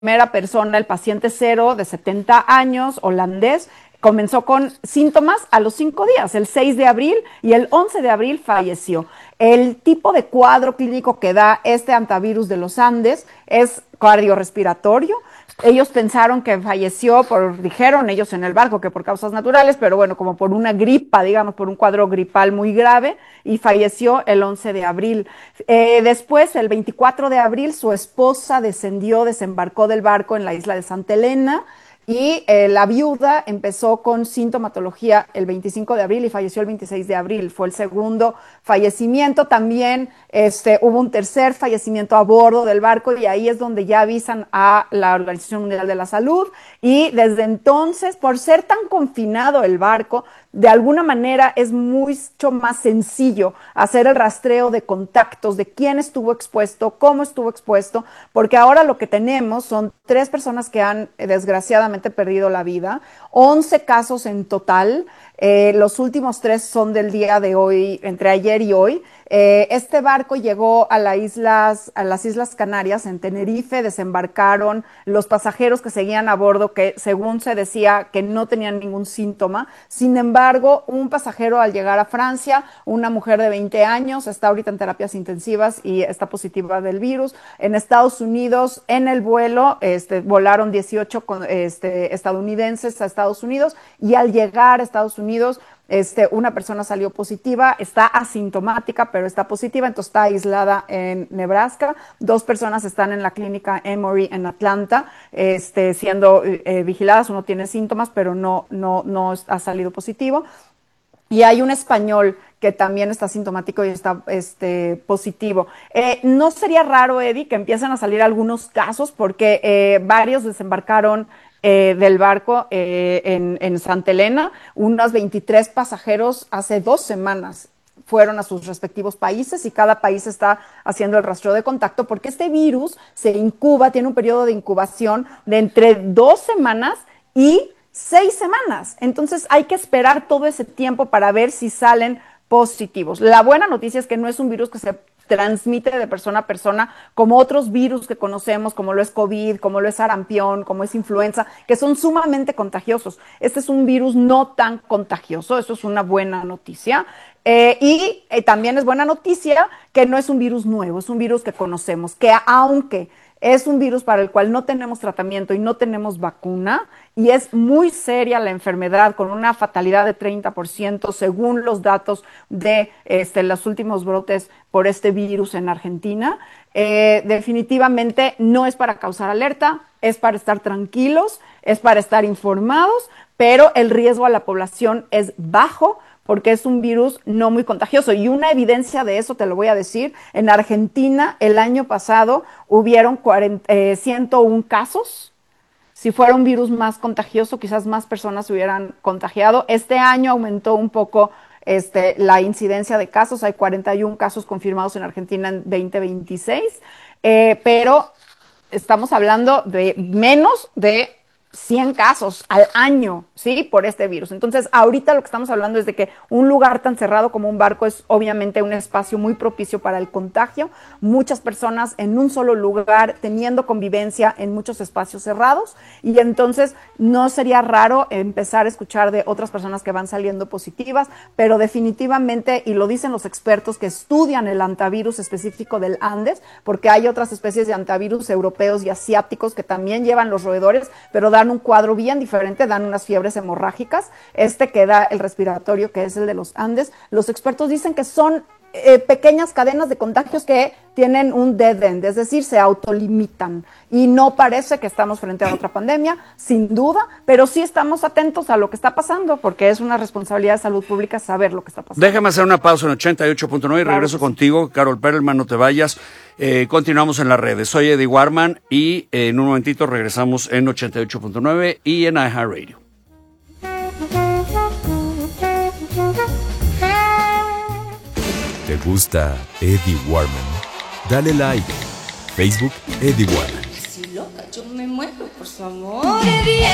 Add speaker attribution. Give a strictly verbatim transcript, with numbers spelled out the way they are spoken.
Speaker 1: primera persona, el paciente cero de setenta años, holandés, comenzó con síntomas a los cinco días, el seis de abril, y el once de abril falleció. El tipo de cuadro clínico que da este hantavirus de los Andes es cardiorrespiratorio. Ellos pensaron que falleció por, dijeron ellos en el barco, que por causas naturales, pero bueno, como por una gripa, digamos, por un cuadro gripal muy grave, y falleció el once de abril. Eh, después, el veinticuatro de abril, su esposa descendió, desembarcó del barco en la isla de Santa Elena, y eh, la viuda empezó con sintomatología el veinticinco de abril y falleció el veintiséis de abril. Fue el segundo fallecimiento. También este, hubo un tercer fallecimiento a bordo del barco, y ahí es donde ya avisan a la Organización Mundial de la Salud. Y desde entonces, por ser tan confinado el barco, de alguna manera es mucho más sencillo hacer el rastreo de contactos, de quién estuvo expuesto, cómo estuvo expuesto, porque ahora lo que tenemos son tres personas que han eh, desgraciadamente perdido la vida, once casos en total. Eh, los últimos tres son del día de hoy, entre ayer y hoy. Eh, este barco llegó a, la islas, a las Islas Canarias, en Tenerife, desembarcaron los pasajeros que seguían a bordo, que según se decía que no tenían ningún síntoma. Sin embargo, un pasajero al llegar a Francia, una mujer de veinte años, está ahorita en terapias intensivas y está positiva del virus. En Estados Unidos, en el vuelo, este, volaron dieciocho este, estadounidenses a Estados Unidos, y al llegar a Estados Unidos, Este, una persona salió positiva, está asintomática, pero está positiva, entonces está aislada en Nebraska. Dos personas están en la clínica Emory en Atlanta, este, siendo eh, vigiladas. Uno tiene síntomas, pero no, no, no ha salido positivo. Y hay un español que también está sintomático y está este, positivo. Eh, no sería raro, Eddie, que empiecen a salir algunos casos, porque eh, varios desembarcaron Eh, del barco eh, en, en Santa Elena. Unos veintitrés pasajeros hace dos semanas fueron a sus respectivos países, y cada país está haciendo el rastreo de contacto, porque este virus se incuba, tiene un periodo de incubación de entre dos semanas y seis semanas. Entonces hay que esperar todo ese tiempo para ver si salen positivos. La buena noticia es que no es un virus que se transmite de persona a persona como otros virus que conocemos, como lo es COVID, como lo es sarampión, como es influenza, que son sumamente contagiosos. Este es un virus no tan contagioso, eso es una buena noticia. Eh, y eh, también es buena noticia que no es un virus nuevo, es un virus que conocemos, que aunque es un virus para el cual no tenemos tratamiento y no tenemos vacuna, y es muy seria la enfermedad, con una fatalidad de treinta por ciento según los datos de este, los últimos brotes por este virus en Argentina. Eh, definitivamente no es para causar alerta, es para estar tranquilos, es para estar informados, pero el riesgo a la población es bajo, porque es un virus no muy contagioso. Y una evidencia de eso te lo voy a decir: en Argentina el año pasado hubieron cuarenta, eh, ciento uno casos. Si fuera un virus más contagioso, quizás más personas se hubieran contagiado. Este año aumentó un poco este, la incidencia de casos, hay cuarenta y uno casos confirmados en Argentina en veinte veintiséis, eh, pero estamos hablando de menos de cien casos al año, ¿sí? Por este virus. Entonces, ahorita lo que estamos hablando es de que un lugar tan cerrado como un barco es obviamente un espacio muy propicio para el contagio. Muchas personas en un solo lugar, teniendo convivencia en muchos espacios cerrados, y entonces no sería raro empezar a escuchar de otras personas que van saliendo positivas, pero definitivamente, y lo dicen los expertos que estudian el hantavirus específico del Andes, porque hay otras especies de hantavirus europeos y asiáticos que también llevan los roedores, pero dan un cuadro bien diferente, dan unas fiebres hemorrágicas. Este que da el respiratorio, que es el de los Andes, los expertos dicen que son eh, pequeñas cadenas de contagios que tienen un dead end, es decir, se autolimitan, y no parece que estamos frente a otra pandemia, sin duda, pero sí estamos atentos a lo que está pasando, porque es una responsabilidad de salud pública saber lo que está pasando.
Speaker 2: Déjame hacer una pausa en ochenta y ocho punto nueve y claro, regreso contigo, Carol Perelman, no te vayas. Eh, continuamos en las redes. Soy Eddie Warman y eh, en un momentito regresamos en ochenta y ocho punto nueve y en iHeartRadio.
Speaker 3: ¿Te gusta Eddie Warman? Dale like. Facebook Eddie Warman.
Speaker 4: Si loca, yo me muero por su amor, Eddie.